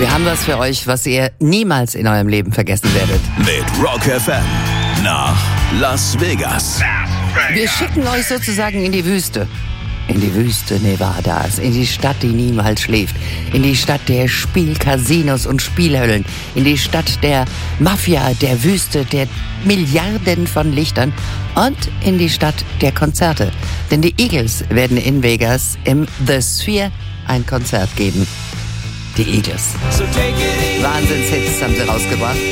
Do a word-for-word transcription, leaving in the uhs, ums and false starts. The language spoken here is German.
Wir haben was für euch, was ihr niemals in eurem Leben vergessen werdet. Mit Rock F M nach Las Vegas. Wir schicken euch sozusagen in die Wüste. In die Wüste Nevadas, in die Stadt, die niemals schläft, in die Stadt der Spielcasinos und Spielhöllen, in die Stadt der Mafia, der Wüste, der Milliarden von Lichtern und in die Stadt der Konzerte. Denn die Eagles werden in Vegas im The Sphere ein Konzert geben. Die Eagles. Wahnsinnshits haben sie rausgebracht.